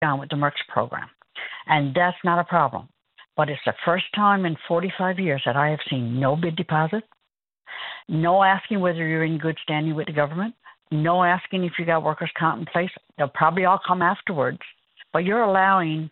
down with the MERX program. And that's not a problem. But it's the first time in 45 years that I have seen no bid deposit, no asking whether you're in good standing with the government, no asking if you got workers' comp in place. They'll probably all come afterwards. But you're allowing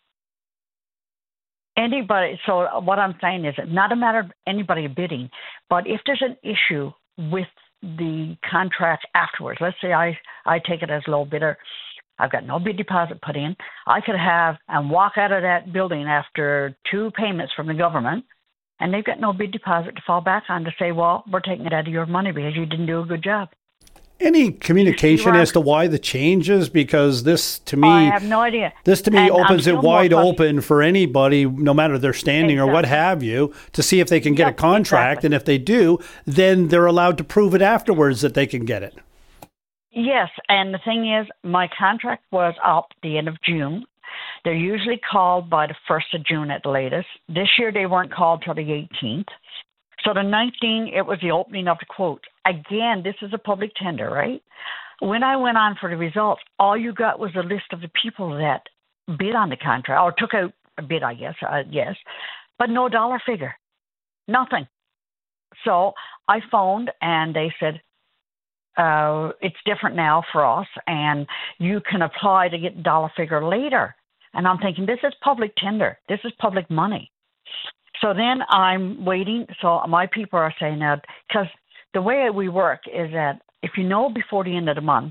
anybody. So what I'm saying is it's not a matter of anybody bidding, but if there's an issue with the contract afterwards, let's say I take it as low bidder, I've got no bid deposit put in, I could have and walk out of that building after 2 payments from the government, and they've got no bid deposit to fall back on to say, well, we're taking it out of your money because you didn't do a good job. Any communication as to why the changes? Because this, to me, I have no idea. This, to me, opens it wide open for anybody, no matter their standing or what have you, to see if they can get a contract. And if they do, then they're allowed to prove it afterwards that they can get it. Yes. And the thing is, my contract was up the end of June. They're usually called by the 1st of June at the latest. This year, they weren't called till the 18th. So the 19th, it was the opening of the quote. Again, this is a public tender, right? When I went on for the results, all you got was a list of the people that bid on the contract, or took out a bid, I guess, yes, but no dollar figure, nothing. So I phoned, and they said, it's different now for us, and you can apply to get dollar figure later. And I'm thinking, this is public tender. This is public money. So then I'm waiting. So my people are saying that, because the way we work is that if you know before the end of the month,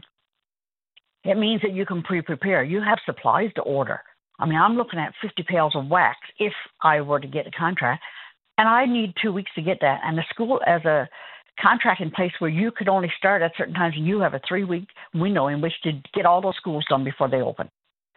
it means that you can pre-prepare. You have supplies to order. I mean, I'm looking at 50 pails of wax if I were to get a contract, and I need 2 weeks to get that. And the school has a contract in place where you could only start at certain times, and you have a 3-week window in which to get all those schools done before they open.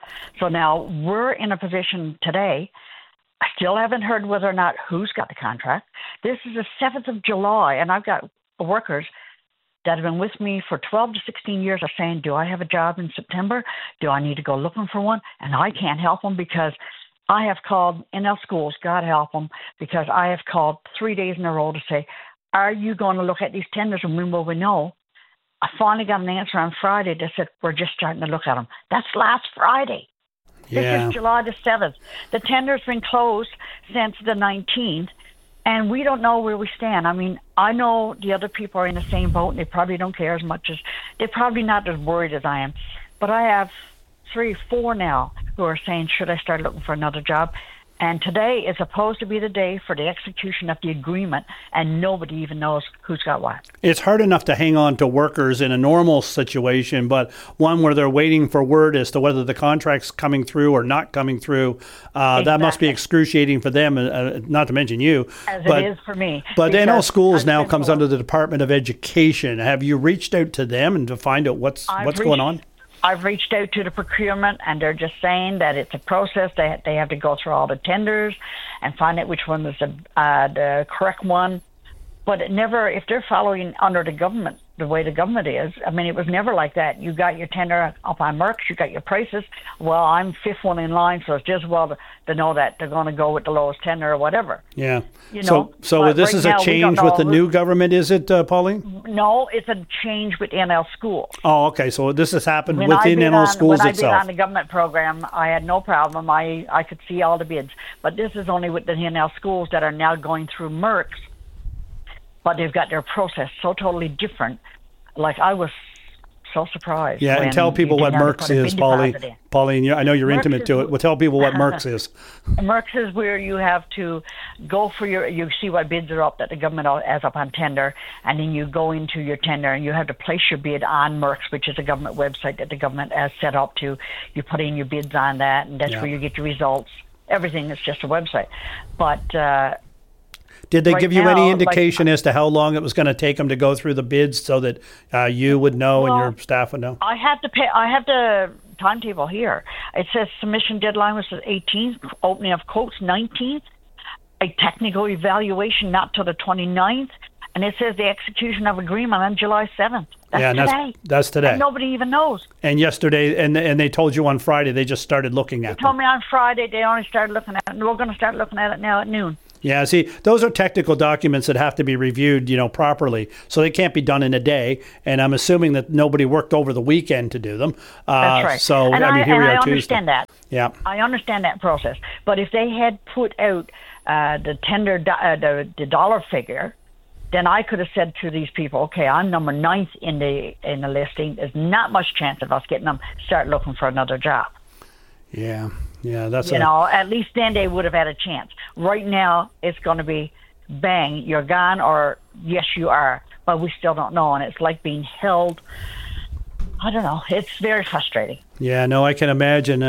So now we're in a position today. I still haven't heard whether or not who's got the contract. This is the 7th of July, and I've got workers that have been with me for 12 to 16 years are saying, do I have a job in September? Do I need to go looking for one? And I can't help them because I have called NL Schools, God help them, because I have called 3 days in a row to say, are you going to look at these tenders and when will we know? I finally got an answer on Friday that said, we're just starting to look at them. That's last Friday. Yeah. This is July the 7th. The tender's been closed since the 19th, and we don't know where we stand. I mean, I know the other people are in the same boat, and they probably don't care as much as, they're probably not as worried as I am. But I have 3, 4 now who are saying, should I start looking for another job? And today is supposed to be the day for the execution of the agreement, and nobody even knows who's got what. It's hard enough to hang on to workers in a normal situation, but one where they're waiting for word as to whether the contract's coming through or not coming through, that must be excruciating for them, not to mention you. As it is for me. But NL Schools now comes under the Department of Education. Have you reached out to them and to find out what's going on? I've reached out to the procurement, and they're just saying that it's a process. They have to go through all the tenders and find out which one is the correct one. But it never, if they're following under the government, the way the government is, I mean, it was never like that. You got your tender up on MERX, you got your prices. Well, I'm 5th one in line, so it's just well to know that they're going to go with the lowest tender or whatever. Yeah. You know, so this is a change with the new government, is it, Pauline? No, it's a change with NL Schools. Oh, okay. So this has happened within NL Schools itself. When I bid on the government program, I had no problem. I could see all the bids. But this is only with the NL Schools that are now going through MERX. But they've got their process so totally different. Like, I was so surprised. Yeah, and tell people what MERX is, Pauline. Pauline, I know you're intimate to it. Well, tell people what MERX is. MERX is where you have to go for you see what bids are up that the government has up on tender, and then you go into your tender and you have to place your bid on MERX, which is a government website that the government has set up to. You put in your bids on that, and that's where you get your results. Everything is just a website. But did they give you any indication as to how long it was going to take them to go through the bids so that you would know and your staff would know? I have the timetable here. It says submission deadline was the 18th, opening of quotes 19th, a technical evaluation not till the 29th, and it says the execution of agreement on July 7th. That's today. That's today. And nobody even knows. And yesterday, and they told you on Friday, they just started looking at it. They told me on Friday they only started looking at it, and we're going to start looking at it now at noon. Yeah, see, those are technical documents that have to be reviewed, properly. So they can't be done in a day. And I'm assuming that nobody worked over the weekend to do them. That's right. So, and here we are Tuesday. Understand that. Yeah. I understand that process. But if they had put out the tender, the dollar figure, then I could have said to these people, okay, I'm number 9th in the listing. There's not much chance of us getting them. Start looking for another job. Yeah. Yeah, that's at least then they would have had a chance. Right now, it's going to be bang, you're gone, or yes, you are, but we still don't know, and it's like being held. I don't know. It's very frustrating. Yeah, no, I can imagine.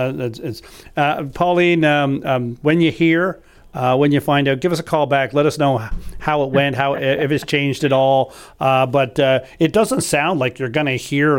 Pauline, when you hear, when you find out, give us a call back. Let us know how it went, if it's changed at all. But it doesn't sound like you're going to hear.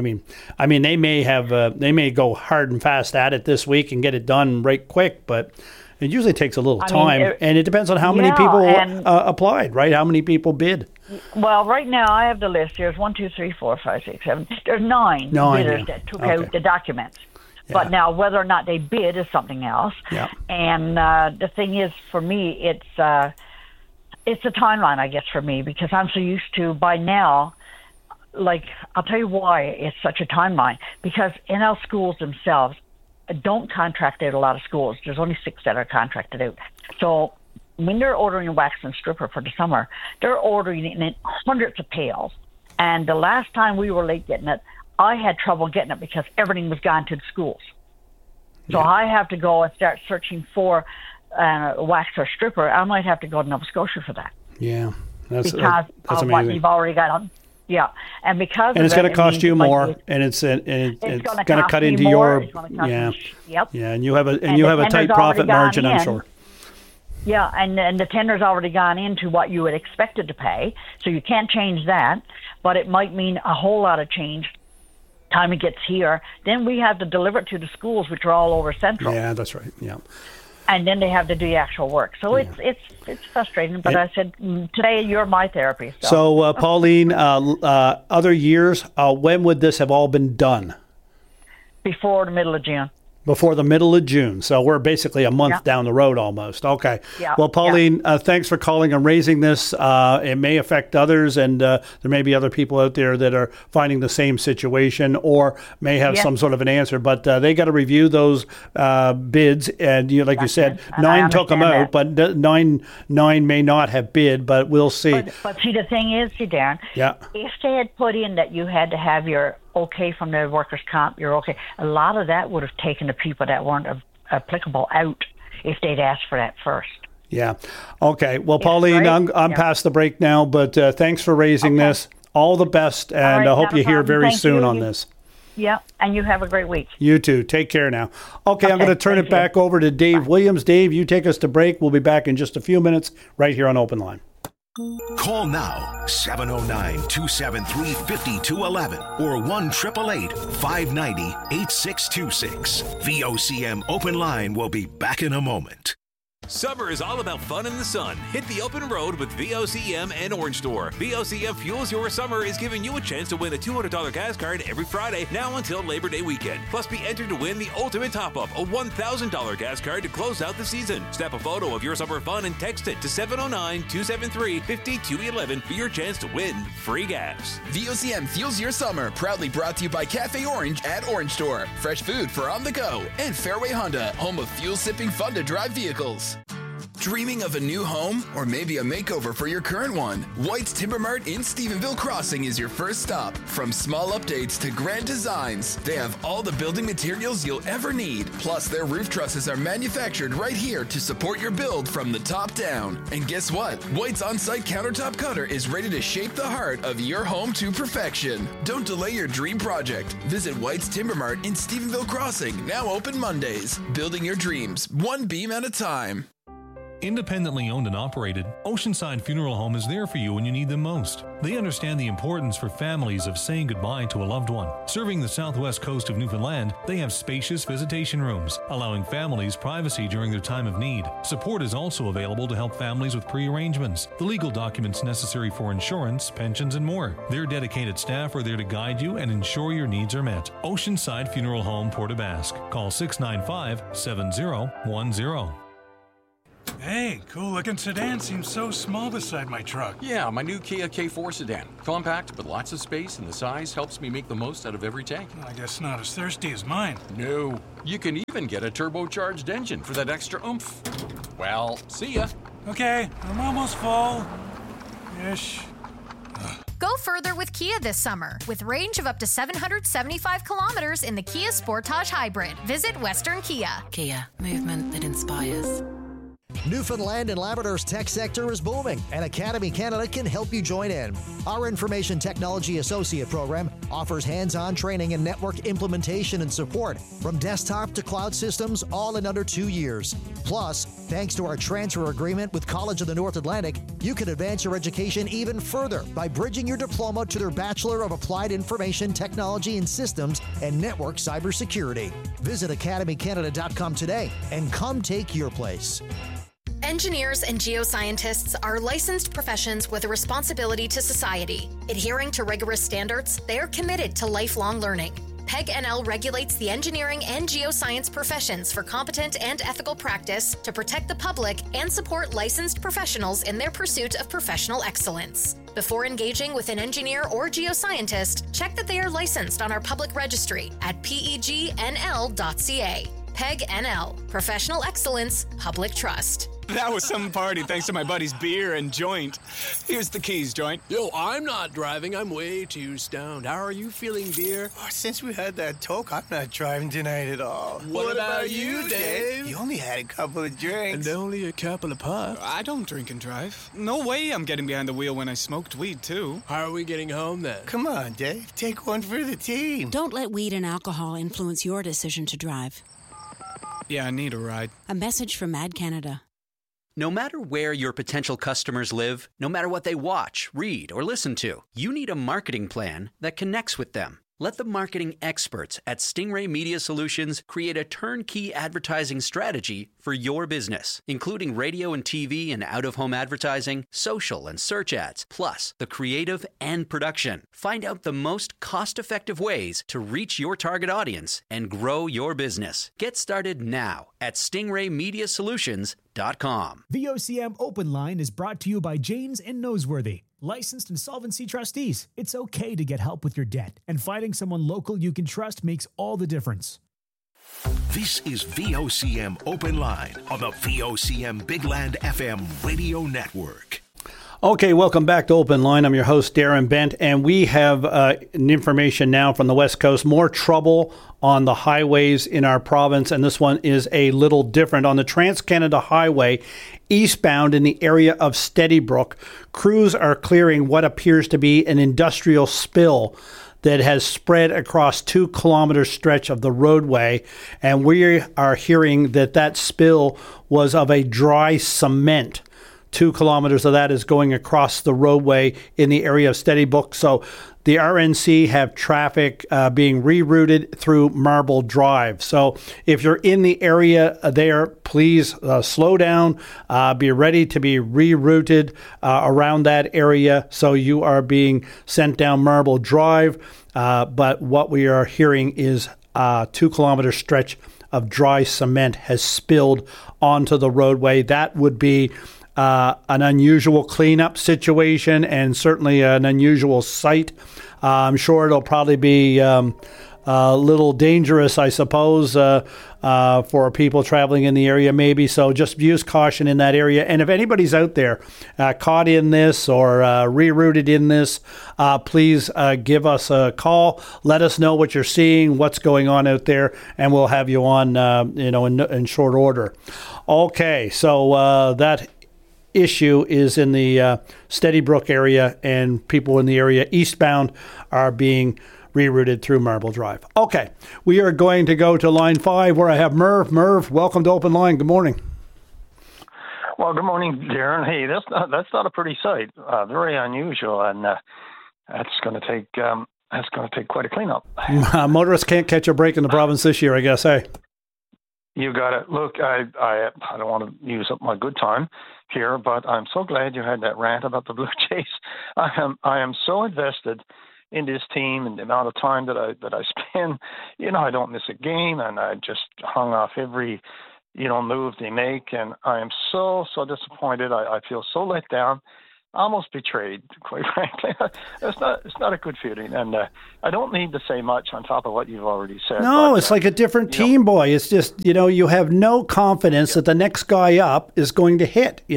I mean, they may go hard and fast at it this week and get it done right quick. But it usually takes a little time, and it depends on how many people applied, right? How many people bid? Well, right now I have the list. There's 1, 2, 3, 4, 5, 6, 7. There's 9 bidders that took out the documents. Yeah. But now, whether or not they bid is something else. Yeah. And the thing is, for me, it's a timeline, I guess, for me, because I'm so used to, by now, I'll tell you why it's such a timeline. Because NL schools themselves don't contract out a lot of schools. There's only 6 that are contracted out. So when they're ordering wax and stripper for the summer, they're ordering it in hundreds of pails. And the last time we were late getting it, I had trouble getting it because everything was gone to the schools. So I have to go and start searching for wax or stripper. I might have to go to Nova Scotia for that. Yeah. That's amazing. What you've already got on. Yeah. And because it's going to cost you more, and it's going to cut into your Yep. Yeah, and you have a tight profit margin, I'm sure. Yeah, and the tender's already gone into what you had expected to pay, so you can't change that, but it might mean a whole lot of change time it gets here. Then we have to deliver it to the schools, which are all over Central. Yeah, that's right. Yeah. And then they have to do the actual work. So it's frustrating, but I said, today you're my therapy. So Pauline, other years, when would this have all been done? Before the middle of June. Before the middle of June. So we're basically a month down the road almost. Okay. Yeah. Well, Pauline, thanks for calling and raising this. It may affect others, and there may be other people out there that are finding the same situation or may have some sort of an answer. But they got to review those bids. And you said, 9 took them out, but 9 may not have bid, but we'll see. But see, the thing is, Darren, if they had put in that you had to have your okay from the workers' comp, you're okay. A lot of that would have taken the people that weren't applicable out if they'd asked for that first. Yeah. Okay. Well, Pauline, right? I'm past the break now, but thanks for raising this. All the best, and I hope you hear very soon on this. Yeah, and you have a great week. You too. Take care now. Okay, I'm going to turn it back over to Dave Williams. Dave, you take us to break. We'll be back in just a few minutes right here on Open Line. Call now, 709-273-5211 or 1-888-590-8626. VOCM Open Line will be back in a moment. Summer is all about fun in the sun. Hit the open road with VOCM and Orange Store. VOCM Fuels Your Summer is giving you a chance to win a $200 gas card every Friday now until Labor Day weekend. Plus, be entered to win the ultimate top-up, a $1,000 gas card to close out the season. Snap a photo of your summer fun and text it to 709-273-5211 for your chance to win free gas. VOCM Fuels Your Summer, proudly brought to you by Cafe Orange at Orange Store. Fresh food for on the go. And Fairway Honda, home of fuel-sipping fun-to-drive vehicles. Dreaming of a new home or maybe a makeover for your current one? White's Timber Mart in Stephenville Crossing is your first stop. From small updates to grand designs, they have all the building materials you'll ever need. Plus, their roof trusses are manufactured right here to support your build from the top down. And guess what? White's on-site countertop cutter is ready to shape the heart of your home to perfection. Don't delay your dream project. Visit White's Timber Mart in Stephenville Crossing, now open Mondays. Building your dreams, one beam at a time. Independently owned and operated, Oceanside Funeral Home is there for you when you need them most. They understand the importance for families of saying goodbye to a loved one. Serving the southwest coast of Newfoundland, they have spacious visitation rooms, allowing families privacy during their time of need. Support is also available to help families with pre-arrangements, the legal documents necessary for insurance, pensions, and more. Their dedicated staff are there to guide you and ensure your needs are met. Oceanside Funeral Home, Port aux Basques. Call 695-7010. Hey, cool-looking sedan seems so small beside my truck. Yeah, my new Kia K4 sedan. Compact, but lots of space, and the size helps me make the most out of every tank. I guess not as thirsty as mine. No. You can even get a turbocharged engine for that extra oomph. Well, see ya. Okay, I'm almost full. Ish. Go further with Kia this summer with range of up to 775 kilometers in the Kia Sportage Hybrid. Visit Western Kia. Kia, movement that inspires. Newfoundland and Labrador's tech sector is booming, and Academy Canada can help you join in. Our Information Technology Associate program offers hands-on training in network implementation and support, from desktop to cloud systems, all in under 2 years. Plus, thanks to our transfer agreement with College of the North Atlantic, you can advance your education even further by bridging your diploma to their Bachelor of Applied Information Technology and Systems and Network Cybersecurity. Visit academycanada.com today and come take your place. Engineers and geoscientists are licensed professions with a responsibility to society. Adhering to rigorous standards, they are committed to lifelong learning. PEG NL regulates the engineering and geoscience professions for competent and ethical practice to protect the public and support licensed professionals in their pursuit of professional excellence. Before engaging with an engineer or geoscientist, check that they are licensed on our public registry at pegnl.ca. PEG NL, Professional Excellence, Public Trust. That was some party thanks to my buddy's beer and joint. Here's the keys, joint. Yo, I'm not driving. I'm way too stoned. How are you feeling, beer? Oh, since we had that talk, I'm not driving tonight at all. What about you, Dave? You only had a couple of drinks. And only a couple of puffs. I don't drink and drive. No way I'm getting behind the wheel when I smoked weed, too. How are we getting home, then? Come on, Dave. Take one for the team. Don't let weed and alcohol influence your decision to drive. Yeah, I need a ride. A message from Ad Canada. No matter where your potential customers live, no matter what they watch, read, or listen to, you need a marketing plan that connects with them. Let the marketing experts at Stingray Media Solutions create a turnkey advertising strategy for your business, including radio and TV and out-of-home advertising, social and search ads, plus the creative and production. Find out the most cost-effective ways to reach your target audience and grow your business. Get started now at stingraymediasolutions.com. VOCM Open Line is brought to you by Janes and Noseworthy. Licensed insolvency trustees. It's okay to get help with your debt, and finding someone local you can trust makes all the difference. This is VOCM Open Line on the VOCM Big Land FM radio network. Okay, welcome back to Open Line. I'm your host, Darren Bent, and we have information now from the West Coast. More trouble on the highways in our province, and this one is a little different. On the Trans-Canada Highway, eastbound in the area of Steadybrook, crews are clearing what appears to be an industrial spill that has spread across 2 kilometer stretch of the roadway, and we are hearing that that spill was of a dry cement. 2 kilometers of that is going across the roadway in the area of Steadybrook. So the RNC have traffic being rerouted through Marble Drive. So if you're in the area there, please slow down, be ready to be rerouted around that area. So you are being sent down Marble Drive. But what we are hearing is a 2 kilometer stretch of dry cement has spilled onto the roadway. That would be an unusual cleanup situation and certainly an unusual sight. I'm sure it'll probably be a little dangerous, I suppose, for people traveling in the area maybe. So just use caution in that area. And if anybody's out there caught in this or rerouted in this, please give us a call. Let us know what you're seeing, what's going on out there, and we'll have you on in short order. Okay, so that issue is in the Steadybrook area, and people in the area eastbound are being rerouted through Marble Drive. Okay, we are going to go to line 5 where I have Merv. Merv, welcome to Open Line. Good morning. Well, good morning, Darren. Hey, that's not a pretty sight. Very unusual, and that's going to take quite a cleanup. Motorists can't catch a break in the province this year, I guess. Hey. You got it. Look, I don't want to use up my good time here, but I'm so glad you had that rant about the Blue Jays. I am so invested in this team and the amount of time that I spend. I don't miss a game, and I just hung off every move they make, and I am so disappointed. I feel so let down, almost betrayed, quite frankly. It's not a good feeling, and I don't need to say much on top of what you've already said. No, but, it's like a different team, boy. It's just, you have no confidence that the next guy up is going to hit. They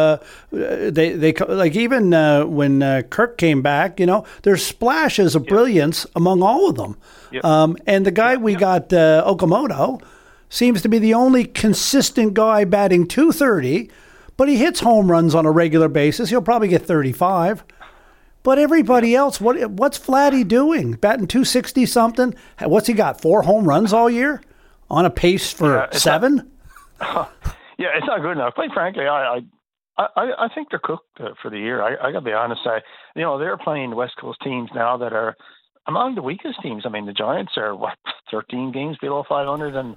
like, even when Kirk came back, there's splashes of brilliance among all of them. Yep. And the guy we got, Okamoto, seems to be the only consistent guy batting .230. But he hits home runs on a regular basis. He'll probably get 35. But everybody else, what's Vladdy doing? Batting .260 something? What's he got? 4 home runs all year? On a pace for 7? It's not good enough. Quite frankly, I think they're cooked for the year. I got to be honest. They're playing West Coast teams now that are among the weakest teams. I mean, the Giants are 13 games below 500, and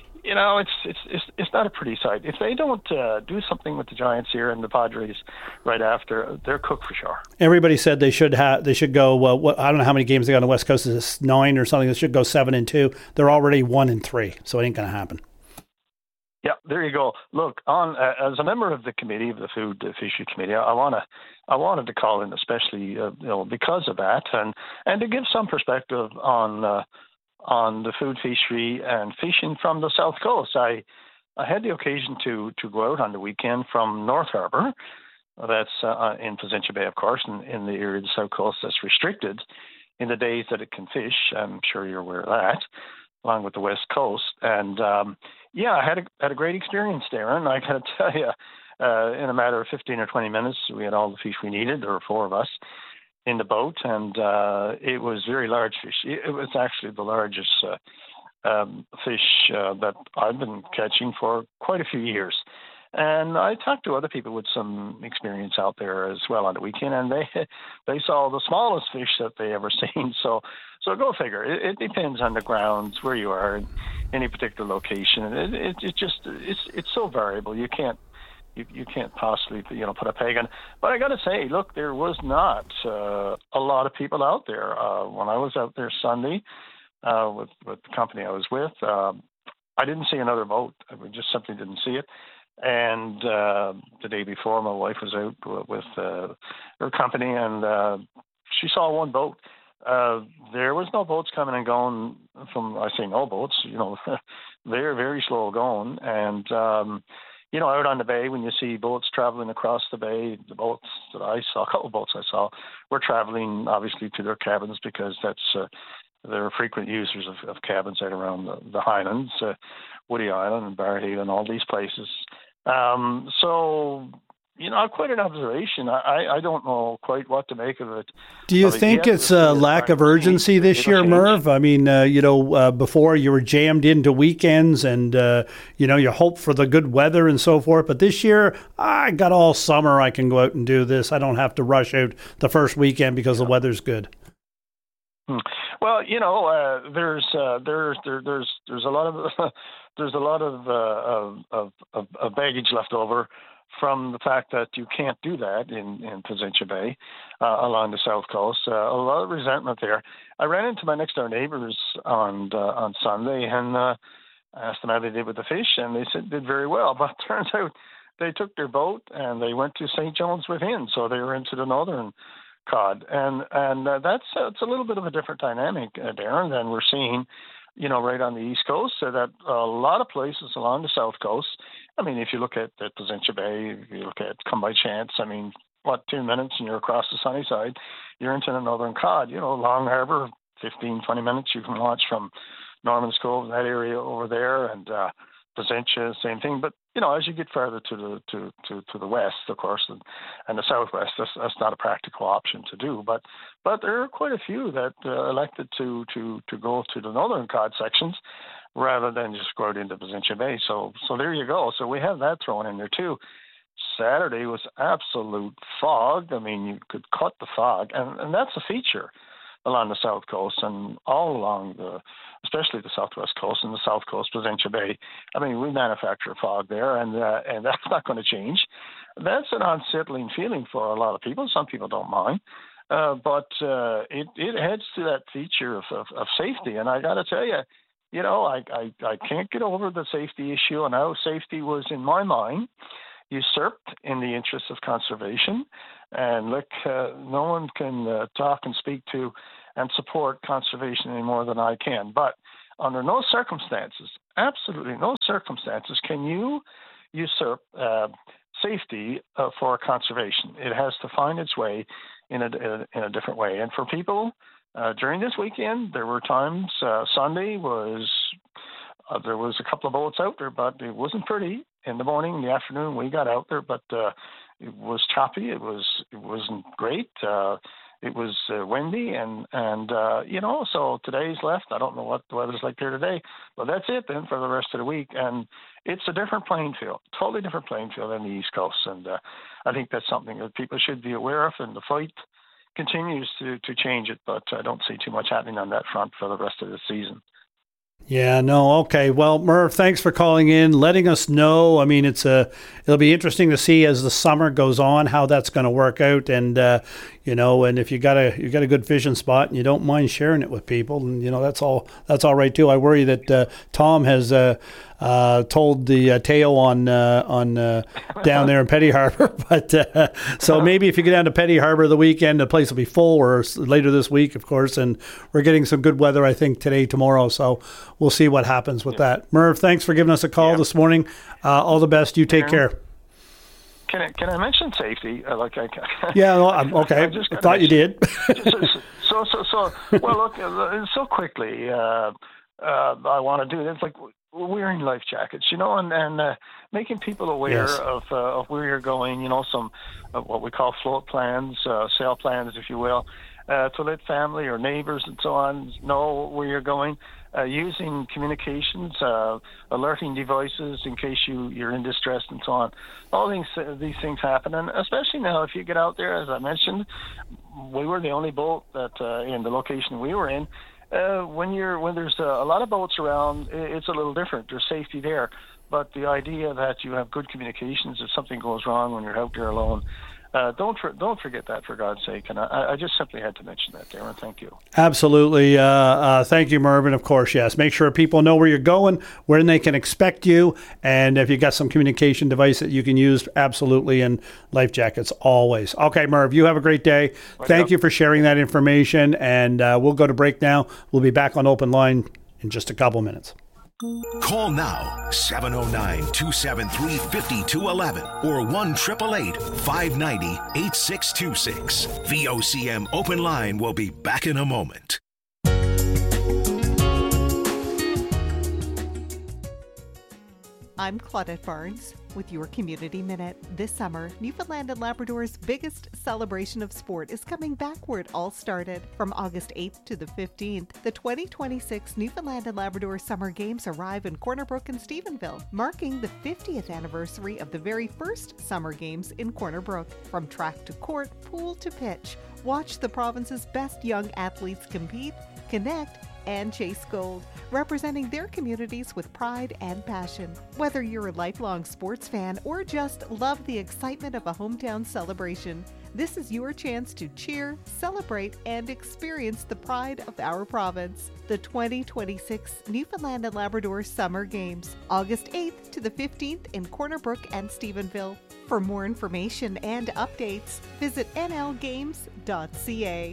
it's not a pretty sight. If they don't do something with the Giants here and the Padres right after, they're cooked for sure. Everybody said they should go. I don't know how many games they got on the West Coast. Is this 9 or something? They should go 7-2. They're already 1-3, so it ain't going to happen. Yeah, there you go. Look, as a member of the committee, of the Food Fishery Committee, I wanted to call in, especially because of that, and to give some perspective on the food fishery and fishing from the South Coast. I had the occasion to go out on the weekend from North Harbour. That's in Placentia Bay, of course, in the area of the South Coast that's restricted in the days that it can fish. I'm sure you're aware of that, along with the West Coast. And I had a great experience there. And I got to tell you, in a matter of 15 or 20 minutes, we had all the fish we needed. There were 4 of us in the boat, and it was very large fish. It was actually the largest fish that I've been catching for quite a few years. And I talked to other people with some experience out there as well on the weekend, and they saw the smallest fish that they ever seen. So go figure. It depends on the grounds where you are in any particular location. It's so variable. You can't possibly put a peg on. But I got to say, look, there was not a lot of people out there when I was out there Sunday with the company I was with. I didn't see another boat. I just simply didn't see it. And the day before, my wife was out with her company, and she saw one boat. There was no boats coming and going from. I say no boats. They're very slow going, and out on the bay, when you see boats traveling across the bay, the boats that I saw, a couple of boats I saw, were traveling obviously to their cabins, because they're frequent users of cabins right around the Highlands, Woody Island and Barrhead and all these places. Quite an observation. I don't know quite what to make of it. Do you think it's a lack of urgency this year, Merv? I mean, before you were jammed into weekends and, you hope for the good weather and so forth. But this year, I got all summer. I can go out and do this. I don't have to rush out the first weekend because the weather's good. Well, there's a lot of baggage left over from the fact that you can't do that in Placentia Bay along the South Coast. A lot of resentment there. I ran into my next door neighbors on Sunday and asked them how they did with the fish, and they said did very well. But it turns out they took their boat and they went to St. John's within, so they were into the northern cod, and it's a little bit of a different dynamic, Darren, than we're seeing, right on the East Coast. So that a lot of places along the South Coast. I mean, if you look at Placentia Bay, if you look at Come By Chance, 2 minutes and you're across the sunny side, you're into the northern cod. Long Harbour, 15, 20 minutes you can watch from Norman's Cove, that area over there, and Placentia, same thing. But as you get further to the west, of course, and the southwest, that's not a practical option to do. But there are quite a few that elected to go to the northern cod sections rather than just go out into Placentia Bay. So there you go. So we have that thrown in there too. Saturday was absolute fog. I mean, you could cut the fog, and that's a feature along the South Coast and all along especially the Southwest Coast and the South Coast, Placentia Bay. I mean, we manufacture fog there, and that's not going to change. That's an unsettling feeling for a lot of people. Some people don't mind, but it heads to that feature of safety. And I got to tell you, I can't get over the safety issue, and how safety was, in my mind, usurped in the interest of conservation. And look, no one can talk and speak to and support conservation any more than I can. But under no circumstances, absolutely no circumstances, can you usurp safety for conservation. It has to find its way in a different way. And for people during this weekend, there were times. Sunday was there was a couple of boats out there, but it wasn't pretty. In the morning, in the afternoon, we got out there, but it was choppy. It wasn't great. It was windy, and so today's left. I don't know what the weather's like here today, but that's it then for the rest of the week. And it's a different playing field, totally different playing field than the East Coast. And I think that's something that people should be aware of, and the fight continues to change it, but I don't see too much happening on that front for the rest of the season. Yeah, no, okay. Well, Merv, thanks for calling in, letting us know. I mean, it'll be interesting to see as the summer goes on how that's going to work out, and and if you got a good fishing spot and you don't mind sharing it with people, and that's all right too. I worry that Tom has told the tale on down there in Petty Harbor, but so maybe if you get down to Petty Harbor the weekend, the place will be full, or later this week, of course, and we're getting some good weather, I think, today, tomorrow, so we'll see what happens with that. Merv, thanks for giving us a call this morning. All the best. You take care. Can I mention safety? Yeah, no, okay. I thought you did. So well, look, so quickly, I want to do it. It's like wearing life jackets, and making people aware of where you're going, some what we call float plans, sail plans, if you will, to let family or neighbors and so on know where you're going. Using communications, alerting devices in case you're in distress and so on. All these things happen, and especially now if you get out there, as I mentioned, we were the only boat that in the location we were in. When there's a lot of boats around, it's a little different. There's safety there, but the idea that you have good communications if something goes wrong when you're out there alone. Don't forget that, for God's sake. And I just simply had to mention that, Darren. Thank you. Absolutely. Thank you, Merv. And of course, yes, make sure people know where you're going, when they can expect you. And if you've got some communication device that you can use, absolutely. And life jackets, always. Okay, Merv, you have a great day. Thank you for sharing that information. And we'll go to break now. We'll be back on Open Line in just a couple minutes. Call now, 709-273-5211 or 1-888-590-8626. VOCM Open Line will be back in a moment. I'm Claudette Barnes with your Community Minute. This summer, Newfoundland and Labrador's biggest celebration of sport is coming back where it all started. From August 8th to the 15th, the 2026 Newfoundland and Labrador Summer Games arrive in Corner Brook and Stephenville, marking the 50th anniversary of the very first Summer Games in Corner Brook. From track to court, pool to pitch, watch the province's best young athletes compete, connect, and chase gold, representing their communities with pride and passion. Whether you're a lifelong sports fan or just love the excitement of a hometown celebration, this is your chance to cheer, celebrate, and experience the pride of our province. The 2026 Newfoundland and Labrador Summer Games, August 8th to the 15th in Corner Brook and Stephenville. For more information and updates, visit nlgames.ca.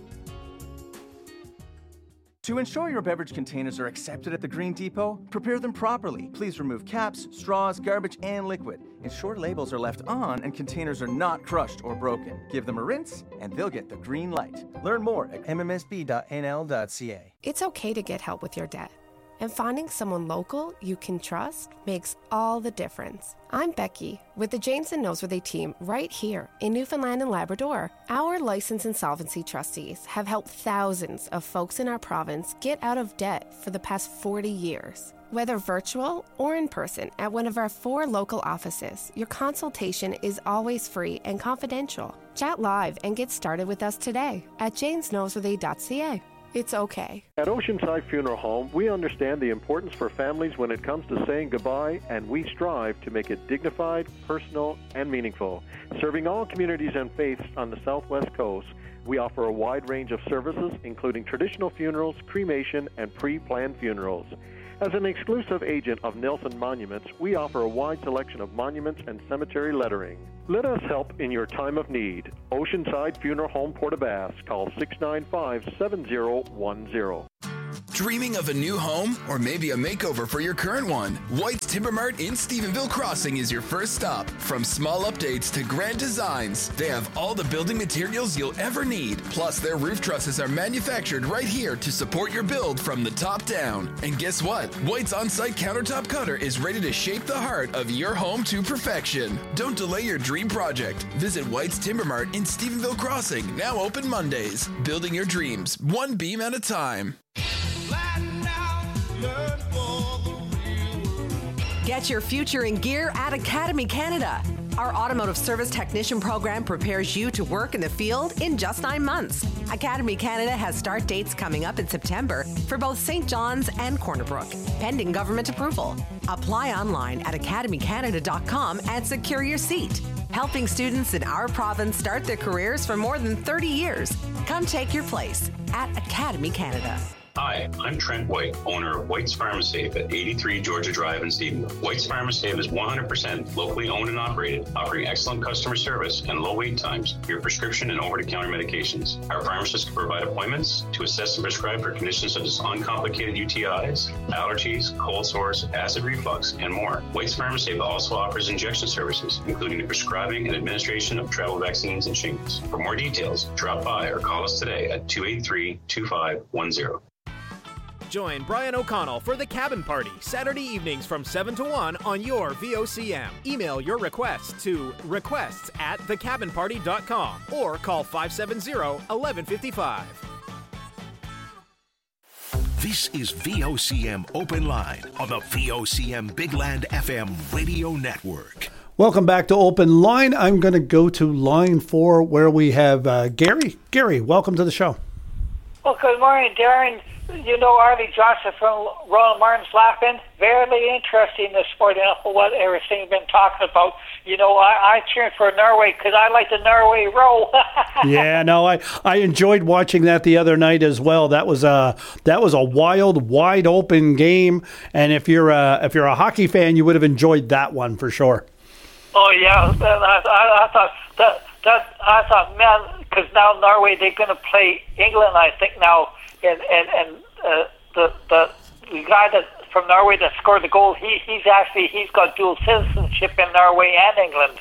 To ensure your beverage containers are accepted at the Green Depot, prepare them properly. Please remove caps, straws, garbage, and liquid. Ensure labels are left on and containers are not crushed or broken. Give them a rinse and they'll get the green light. Learn more at mmsb.nl.ca. It's okay to get help with your debt. And finding someone local you can trust makes all the difference. I'm Becky with the James and Noseworthy team right here in Newfoundland and Labrador. Our licensed insolvency trustees have helped thousands of folks in our province get out of debt for the past 40 years. Whether virtual or in person at one of our 4 local offices, your consultation is always free and confidential. Chat live and get started with us today at jamesnoseworthy.ca. It's okay. At Oceanside Funeral Home, we understand the importance for families when it comes to saying goodbye, and we strive to make it dignified, personal, and meaningful. Serving all communities and faiths on the Southwest Coast, We offer a wide range of services, including traditional funerals, cremation, and pre-planned funerals. As an exclusive agent of Nelson Monuments, we offer a wide selection of monuments and cemetery lettering. Let us help in your time of need. Oceanside Funeral Home, Port aux Basques. Call 695-7010. Dreaming of a new home or maybe a makeover for your current one? White's Timber Mart in Stephenville Crossing is your first stop. From small updates to grand designs, they have all the building materials you'll ever need. Plus, their roof trusses are manufactured right here to support your build from the top down. And guess what? White's on-site countertop cutter is ready to shape the heart of your home to perfection. Don't delay your dream project. Visit White's Timber Mart in Stephenville Crossing, now open Mondays. Building your dreams, one beam at a time. Get your future in gear at Academy Canada. Our automotive service technician program prepares you to work in the field in just 9 months. Academy Canada has start dates coming up in September for both St. John's and Corner Brook, pending government approval. Apply online at academycanada.com and secure your seat. Helping students in our province start their careers for more than 30 years. Come take your place at Academy Canada. Hi, I'm Trent White, owner of White's Pharmasafe at 83 Georgia Drive in Stephenville. White's Pharmasafe is 100% locally owned and operated, offering excellent customer service and low wait times for your prescription and over-the-counter medications. Our pharmacists can provide appointments to assess and prescribe for conditions such as uncomplicated UTIs, allergies, cold sores, acid reflux, and more. White's Pharmasafe also offers injection services, including the prescribing and administration of travel vaccines and shingles. For more details, drop by or call us today at 283-2510. Join Brian O'Connell for the Cabin Party, Saturday evenings from 7 to 1 on your VOCM. Email your requests to requests@thecabinparty.com or call 570-1155. This is VOCM Open Line on the VOCM Big Land FM radio network. Welcome back to Open Line. I'm going to go to line 4 where we have Gary. Gary, welcome to the show. Well, good morning, Darren. You know Arlie Johnson from Royal Martin's Laughlin. Very interesting, the sport and what everything you've been talking about. You know, I cheered for Norway because I like the Norway row. Yeah, no, I enjoyed watching that the other night as well. That was a wild, wide open game, and if you're a hockey fan, you would have enjoyed that one for sure. Oh yeah, I thought, man, because now Norway they're going to play England, I think now. And the guy that from Norway that scored the goal, he's got dual citizenship in Norway and England.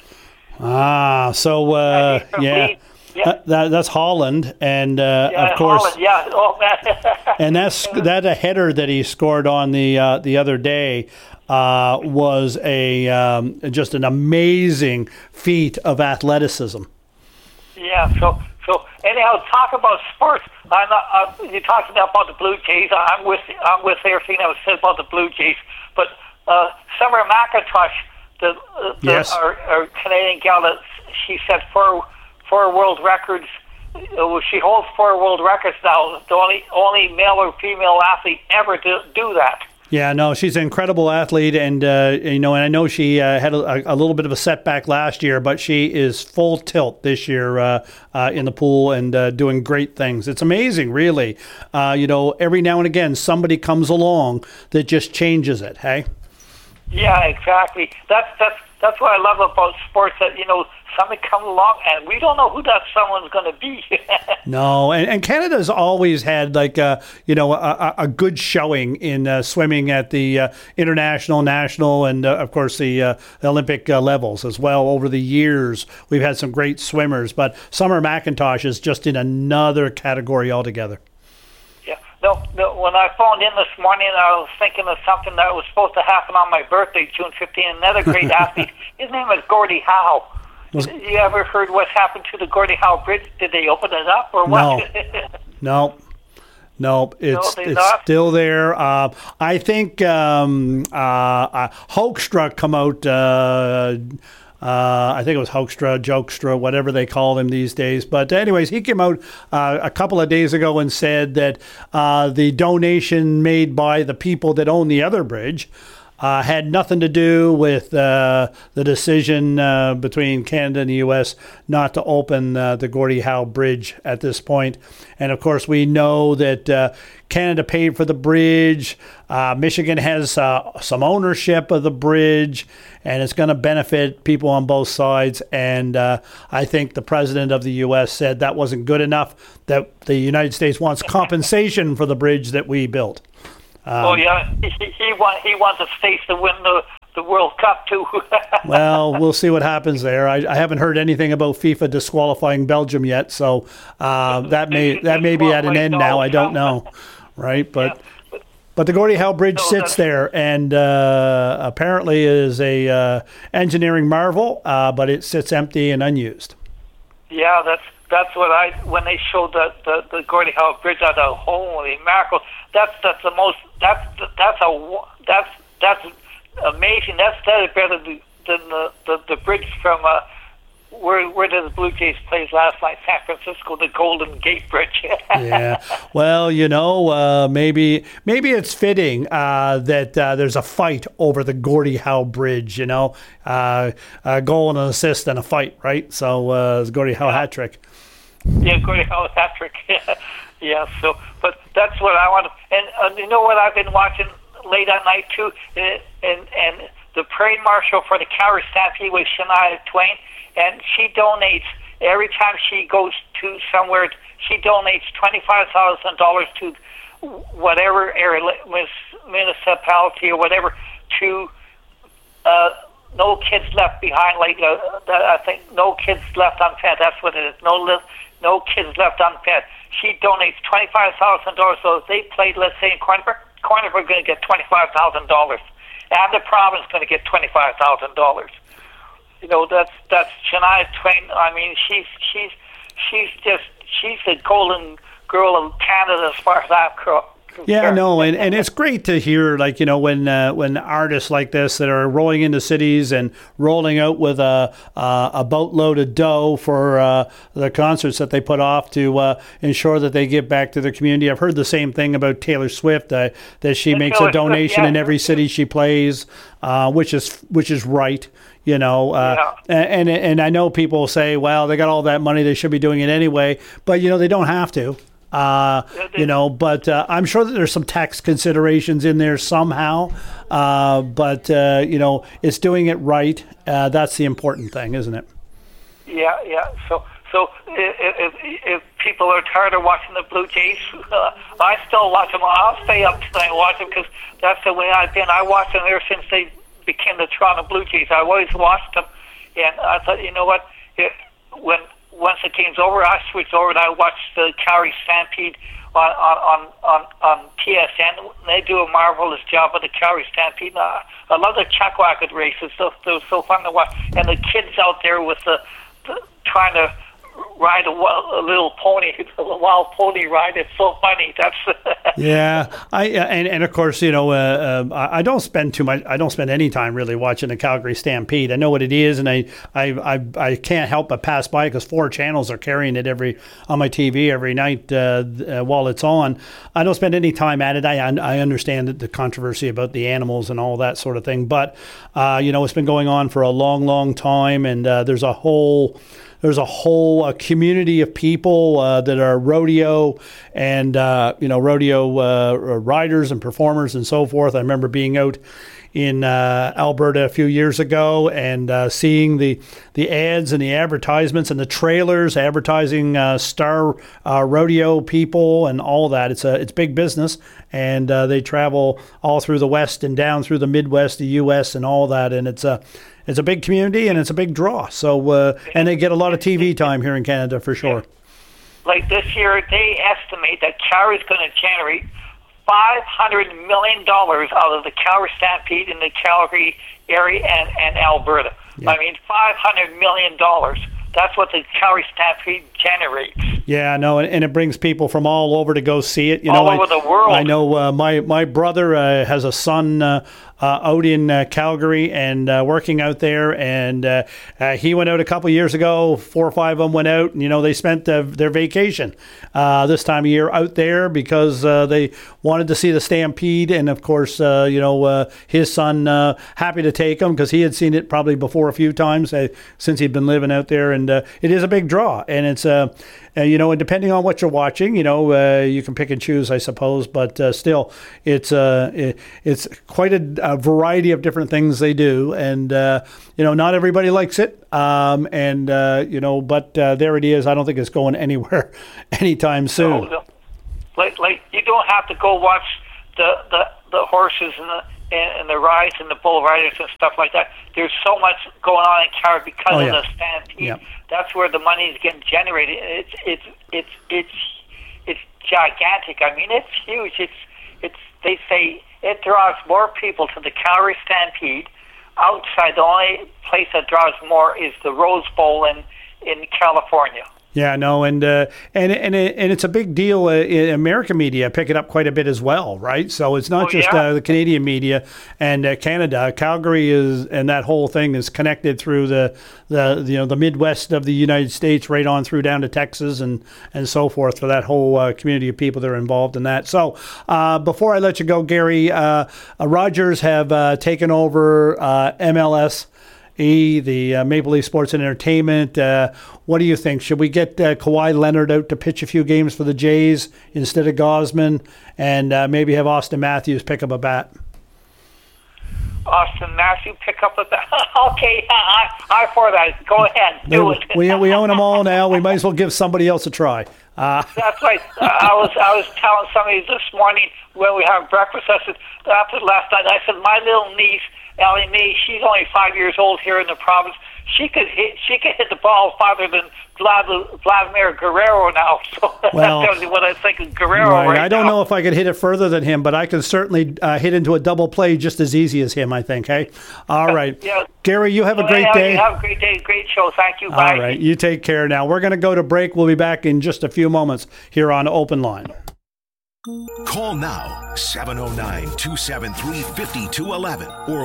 So yeah. That's Holland, and of course, Holland, yeah. Oh man. And that a header that he scored on the other day was just an amazing feat of athleticism. Yeah. So anyhow, talk about sports. You're talking about the Blue Jays. I'm with everything that was said about the Blue Jays. But Summer McIntosh, yes. our Canadian gal, that she set four world records. She holds 4 world records now. The only male or female athlete ever to do that. Yeah, no, she's an incredible athlete, and and I know she had a little bit of a setback last year, but she is full tilt this year in the pool and doing great things. It's amazing, really. Every now and again, somebody comes along that just changes it. Hey. Yeah, exactly. That's what I love about sports. That somebody comes along and we don't know who that someone's going to be. No, and Canada's always had a good showing in swimming at the international, national, and of course the Olympic levels as well. Over the years, we've had some great swimmers, but Summer McIntosh is just in another category altogether. Yeah. No, when I phoned in this morning, I was thinking of something that was supposed to happen on my birthday, June 15th. Another great athlete. His name is Gordie Howe. You ever heard what happened to the Gordie Howe Bridge? Did they open it up or what? No. It's still there. I think Hoekstra come out. I think it was Hoekstra, Jokestra, whatever they call him these days. But anyways, he came out a couple of days ago and said that the donation made by the people that own the other bridge had nothing to do with the decision between Canada and the U.S. not to open the Gordie Howe Bridge at this point. And, of course, we know that Canada paid for the bridge. Michigan has some ownership of the bridge, and it's going to benefit people on both sides. And I think the president of the U.S. said that wasn't good enough, that the United States wants compensation for the bridge that we built. He wants the States to win the World Cup too. Well, we'll see what happens there. I haven't heard anything about FIFA disqualifying Belgium yet, so that may be at an end now. I don't know, right? But the Gordie Howe Bridge sits there, and apparently is a engineering marvel, but it sits empty and unused. Yeah, that's what when they showed the Gordie Howe Bridge, I thought, holy mackerel, that's amazing. That's better than the bridge from where did the Blue Jays play last night? San Francisco, the Golden Gate Bridge. Yeah. Well, maybe it's fitting that there's a fight over the Gordie Howe Bridge. A goal and an assist and a fight, right? So it's Gordie Howe hat trick. Yeah, Gordie Howe hat trick. Yeah. So, but that's what I want. And you know what I've been watching late at night too, and the parade marshal for the Calgary Stampede was Shania Twain, and she donates every time she goes to somewhere. She donates $25,000 to whatever area, municipality or whatever, to No Kids Left Behind. I think No Kids Left Unfed. That's what it is. No Kids Left Unfed. She donates $25,000. So if they played, let's say, in Cornford are going to get $25,000, and the province is going to get $25,000. That's Shania Twain. I mean, she's the golden girl of Canada as far as I'm concerned. Yeah, no, and it's great to hear, when artists like this that are rolling into cities and rolling out with a boatload of dough for the concerts that they put off to ensure that they give back to their community. I've heard the same thing about Taylor Swift, that she makes a donation in every city she plays, which is right. And I know people say, well, they got all that money, they should be doing it anyway, but they don't have to. But I'm sure that there's some tax considerations in there somehow. But it's doing it right. That's the important thing, isn't it? Yeah. So if people are tired of watching the Blue Jays, I still watch them. I'll stay up tonight and watch them because that's the way I've been. I watched them ever since they became the Toronto Blue Jays. I always watched them, and I thought, you know what? Once the game's over, I switched over and I watched the Calgary Stampede on TSN. They do a marvelous job of the Calgary Stampede. I love the Chuckwagon races. They're so fun to watch. And the kids out there with the trying to ride a little pony, a wild pony ride. It's so funny. That's yeah. And of course, I don't spend too much. I don't spend any time really watching the Calgary Stampede. I know what it is, and I can't help but pass by because 4 channels are carrying it on my TV every night while it's on. I don't spend any time at it. I understand the controversy about the animals and all that sort of thing, but it's been going on for a long, long time, and there's a whole community of people that are rodeo and rodeo riders and performers and so forth. I remember being out in Alberta a few years ago and seeing the ads and the advertisements and the trailers advertising star rodeo people and all that. It's big business, and they travel all through the West and down through the Midwest, the U.S. and all that, and it's a big community and it's a big draw. So and they get a lot of TV time here in Canada for sure. Like this year, they estimate that Calgary's going to generate $500 million out of the Calgary Stampede in the Calgary area and Alberta. Yeah. I mean, $500 million. That's what the Calgary Stampede generates. Yeah, no, and it brings people from all over to go see it. All over the world. I know my brother has a son out in Calgary and working out there. And he went out a couple years ago. 4 or 5 of them went out, and they spent their vacation this time of year out there because they wanted to see the Stampede. And of course, his son happy to take him because he had seen it probably before a few times since he'd been living out there. And it is a big draw, and it's and depending on what you're watching, you can pick and choose, I suppose. But still, it's quite a variety of different things they do, and not everybody likes it. But there it is. I don't think it's going anywhere anytime soon. No. Like you don't have to go watch the horses and the rides and the bull riders and stuff like that. There's so much going on in Calgary because of the Stampede. Yeah. That's where the money is getting generated. It's gigantic. I mean, it's huge. They say it draws more people to the Calgary Stampede. Outside, the only place that draws more is the Rose Bowl in California. Yeah, no, and it's a big deal. American media pick it up quite a bit as well, right? So it's not just the Canadian media and Canada. Calgary and that whole thing is connected through the Midwest of the United States, right on through down to Texas and so forth for that whole community of people that are involved in that. So before I let you go, Gary, Rogers have taken over MLS. The Maple Leaf Sports and Entertainment. What do you think? Should we get Kawhi Leonard out to pitch a few games for the Jays instead of Gausman, and maybe have Austin Matthews pick up a bat? Austin Matthews pick up a bat? Okay, I'm for that. Go ahead, do it. We own them all now. We might as well give somebody else a try. That's right. I was telling somebody this morning when we had breakfast. I said after last night. I said my little niece Ellie Mae, she's only 5 years old here in the province. She could hit the ball farther than Vladimir Guerrero now. So well, that tells you what I think of Guerrero right I don't know if I could hit it further than him, but I can certainly hit into a double play just as easy as him, I think. Hey, all right. Yeah. Gary, you have a great day. Have a great day. Great show. Thank you. Bye. All right. You take care now. We're going to go to break. We'll be back in just a few moments here on Open Line. Call now, 709-273-5211 or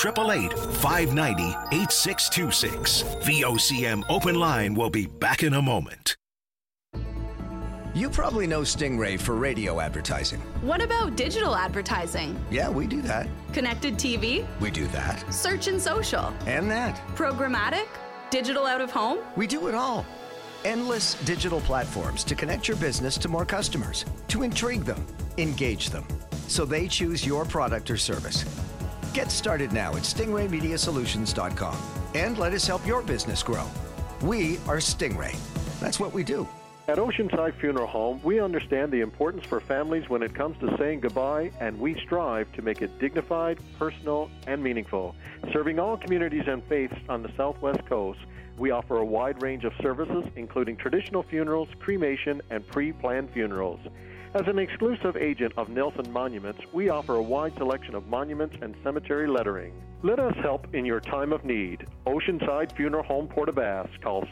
1-888-590-8626. VOCM Open Line will be back in a moment. You probably know Stingray for radio advertising. What about digital advertising? Yeah, we do that. Connected TV? We do that. Search and social? And that. Programmatic? Digital out of home? We do it all. Endless digital platforms to connect your business to more customers, to intrigue them, engage them, so they choose your product or service. Get started now at stingraymediasolutions.com and let us help your business grow. We are Stingray. That's what we do. At Oceanside Funeral Home, we understand the importance for families when it comes to saying goodbye, and we strive to make it dignified, personal, and meaningful. Serving all communities and faiths on the Southwest Coast, we offer a wide range of services, including traditional funerals, cremation, and pre-planned funerals. As an exclusive agent of Nelson Monuments, we offer a wide selection of monuments and cemetery lettering. Let us help in your time of need. Oceanside Funeral Home, Port-aux-Basques. Call